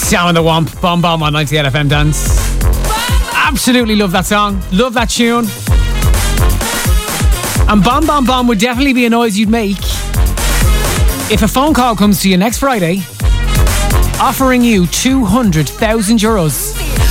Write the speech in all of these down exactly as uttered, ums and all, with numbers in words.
Sound the Womp, Bomb Bomb on ninety-eight F M Dance. Absolutely love that song. Love that tune. And Bomb Bomb Bomb would definitely be a noise you'd make if a phone call comes to you next Friday offering you two hundred thousand euros.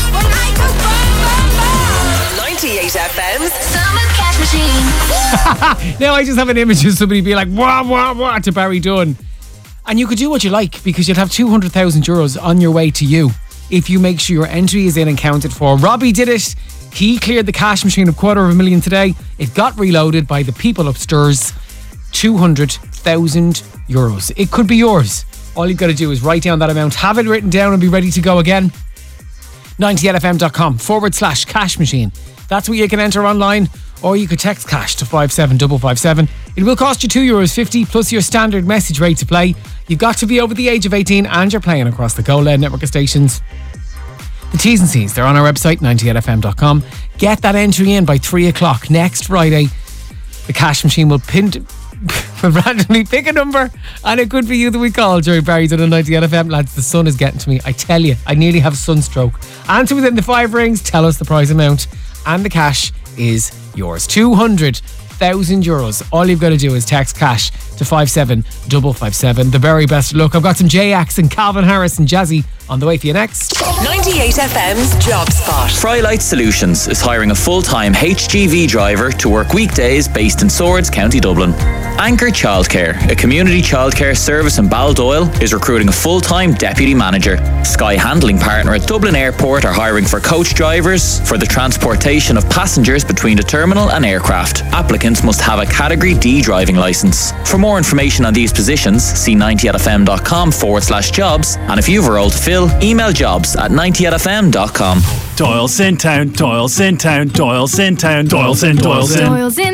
ninety-eight F M's Summer Cash Machine. Now I just have an image of somebody being like, wah, wah, wah, to Barry Dunn. And you could do what you like because you'll have two hundred thousand euros on your way to you if you make sure your entry is in and counted for. Robbie did it. He cleared the cash machine of quarter of a million today. It got reloaded by the people upstairs. two hundred thousand euros. It could be yours. All you've got to do is write down that amount, have it written down and be ready to go again. ninety-eight fm.com forward slash cash machine. That's what you can enter online, or you could text cash to five seven five five seven. It will cost you two euros fifty plus your standard message rate to play. You've got to be over the age of eighteen and you're playing across the Go Loud network of stations. The T's and C's, they're on our website, ninety-eight f m dot com. Get that entry in by three o'clock next Friday. The cash machine will pin to, will randomly pick a number, and it could be you that we call during Barry's on ninety-eight F M. Lads, the sun is getting to me. I tell you, I nearly have sunstroke. Answer within the five rings, tell us the prize amount, and the cash is yours. two hundred thousand euros. All you've got to do is text cash to five seven five five seven. The very best of luck. I've got some J-Ax and Calvin Harris and Jazzy on the way for you next. ninety-eight F M's Job Spot. Frylight Solutions is hiring a full-time H G V driver to work weekdays based in Swords, County Dublin. Anchor Childcare, a community childcare service in Baldoyle, is recruiting a full-time deputy manager. Sky Handling Partner at Dublin Airport are hiring for coach drivers for the transportation of passengers between the terminal and aircraft. Applicants must have a Category D driving licence. For more information on these positions, see ninety-eight fm.com forward slash jobs, and if you've a role to fill, email jobs at ninety-eight f m dot com. Doyle's in town, Doyle's in town, Doyle's in town, Doyle's in, Doyle's in. Doyle's in